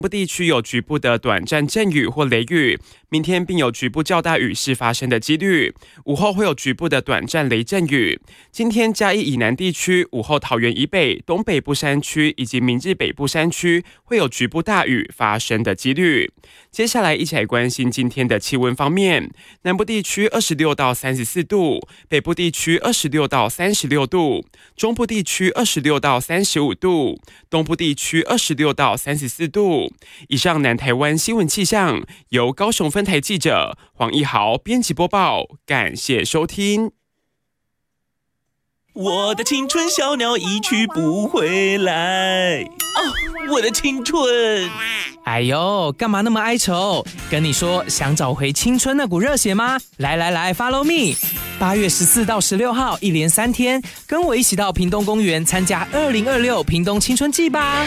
部地区有局部的短暂阵雨或雷雨，明天并有局部较大雨势发生的几率，午后会有局部的短暂雷阵雨。今天嘉义以南地区，午后桃园以北、东北部山区以及明日北部山区会有局部大雨发生的几率。接下来一起来关心今天的气温方面，南部地区26到34度，北部地区26到36度，中部地区26到35度，东部地区26到34度。以上南台湾新闻气象由高雄分台记者黄一豪编辑播报，感谢收听。 我的青春小鸟一去不回来，我的青春。 哎呦，干嘛那么哀愁？跟你说，想找回青春那股热血吗？来 ，Follow me！ 8月14到16号，一连3天，跟我一起到屏东公园参加2026屏东青春季吧。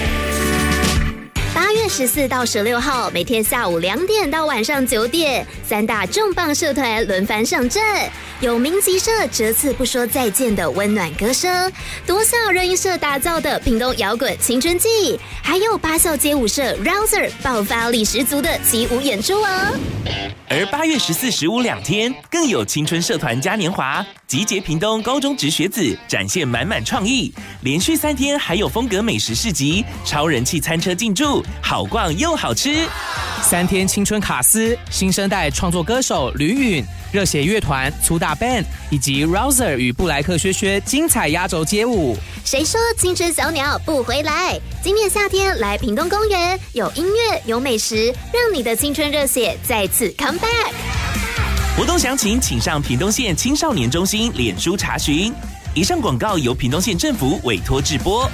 8月14到16号，每天下午2点到晚上9点，3大重磅社团轮番上阵，有明集社这次不说再见的温暖歌声，多校热音社打造的屏东摇滚青春季，还有8校街舞社 Rouser 爆发力十足的起舞演出哦。 而8月14、152天，更有青春社团嘉年华，集结屏东高中职学子，展现满满创意。连续3天还有风格美食市集、超人气餐车进驻，好逛又好吃。 3天青春卡司，新生代创作歌手吕允、热血乐团粗大 band 以及 Rouser 与布莱克薛精彩压轴街舞。 谁说青春小鸟不回来？今年夏天来屏东公园，有音乐有美食，让你的青春热血再次 come back。 活动详情请上屏东县青少年中心脸书查询。以上广告由屏东县政府委托制播。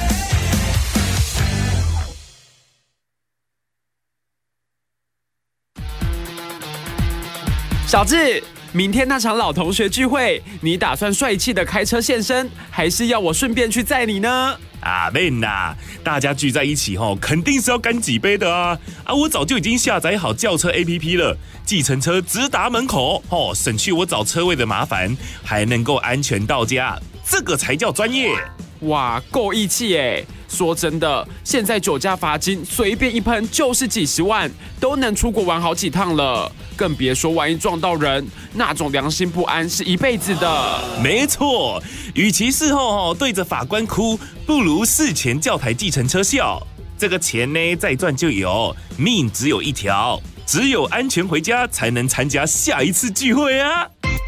小智，明天那场老同学聚会，你打算帅气的开车现身，还是要我顺便去载你呢？ man啊，大家聚在一起肯定是要干几杯的啊！我早就已经下载好轿车 APP 了，计程车直达门口，省去我找车位的麻烦，还能够安全到家，这个才叫专业。 哇，够义气耶！说真的，现在酒驾罚金随便一喷就是几十万，都能出国玩好几趟了。更别说万一撞到人，那种良心不安是一辈子的。 没错，与其事后对着法官哭，不如事前叫台计程车笑。这个钱呢，再赚就有，命只有一条，只有安全回家，才能参加下一次聚会啊！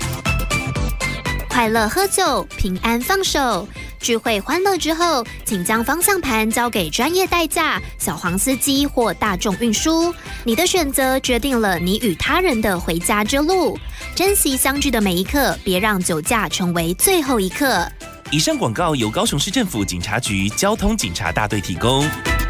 快乐喝酒，平安放手。聚会欢乐之后，请将方向盘交给专业代驾、小黄司机或大众运输。你的选择决定了你与他人的回家之路。珍惜相聚的每一刻，别让酒驾成为最后一刻。 以上广告由高雄市政府警察局交通警察大队提供。